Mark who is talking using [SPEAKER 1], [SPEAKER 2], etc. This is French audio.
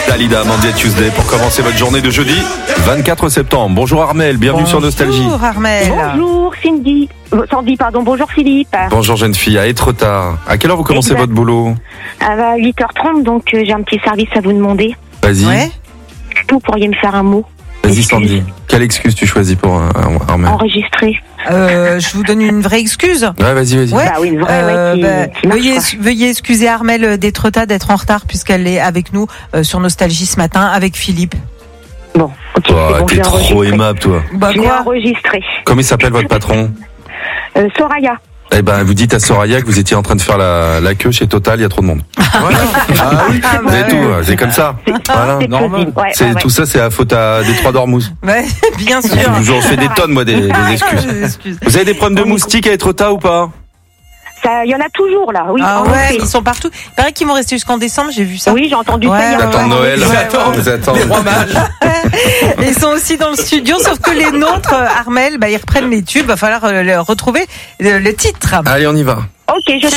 [SPEAKER 1] Dalida, Monday Tuesday, pour commencer votre journée de jeudi 24 septembre. Bonjour Armel, bienvenue sur Nostalgie.
[SPEAKER 2] Bonjour Armel.
[SPEAKER 3] Bonjour Sandy, bonjour Philippe.
[SPEAKER 1] Bonjour jeune fille, à Étretat. À quelle heure vous commencez votre boulot?
[SPEAKER 3] À 8h30, donc j'ai un petit service à vous demander.
[SPEAKER 1] Vas-y.
[SPEAKER 2] Ouais.
[SPEAKER 3] Vous pourriez me faire un mot?
[SPEAKER 1] Vas-y Sandy. Quelle excuse tu choisis pour Armel?
[SPEAKER 3] Enregistrer.
[SPEAKER 2] Je vous donne une vraie excuse.
[SPEAKER 1] Ouais, vas-y.
[SPEAKER 3] Bah oui, une vraie, qui marche,
[SPEAKER 2] veuillez excuser Armel d'Étretat d'être en retard puisqu'elle est avec nous sur Nostalgie ce matin avec Philippe.
[SPEAKER 3] Bon, ok.
[SPEAKER 1] Oh,
[SPEAKER 3] c'est bon,
[SPEAKER 1] t'es
[SPEAKER 3] je l'ai
[SPEAKER 1] trop
[SPEAKER 3] enregistré.
[SPEAKER 1] aimable toi.
[SPEAKER 2] Bah
[SPEAKER 3] Je l'ai
[SPEAKER 2] quoi?
[SPEAKER 3] enregistré.
[SPEAKER 1] Comment il s'appelle votre patron?
[SPEAKER 3] Soraya.
[SPEAKER 1] Eh ben, vous dites à Soraya que vous étiez en train de faire la queue chez Total, il y a trop de monde. Voilà. Ah oui, vous avez tout, c'est comme ça. Voilà,
[SPEAKER 3] c'est
[SPEAKER 1] normal.
[SPEAKER 3] possible, ouais,
[SPEAKER 1] C'est
[SPEAKER 3] ouais.
[SPEAKER 1] tout ça, c'est à faute à des trois d'Ormuz.
[SPEAKER 2] Ouais, bien sûr.
[SPEAKER 1] Je fais des tonnes moi des excuses. Vous avez des problèmes de moustiques à Étretat ou pas?
[SPEAKER 3] Il y en a toujours là, oui.
[SPEAKER 2] Ah
[SPEAKER 3] en
[SPEAKER 2] ouais,
[SPEAKER 3] effet.
[SPEAKER 2] ils sont partout. Il paraît qu'ils vont rester jusqu'en décembre, j'ai vu ça.
[SPEAKER 3] Oui, j'ai entendu
[SPEAKER 2] Ouais,
[SPEAKER 3] ça hier.
[SPEAKER 1] Ils attendent Noël. Ils attendent les rois mages.
[SPEAKER 2] Ils sont aussi dans le studio, sauf que les nôtres, Armel, ils reprennent les tubes. Va falloir retrouver le titre.
[SPEAKER 1] Allez, on y va.
[SPEAKER 3] Ok, je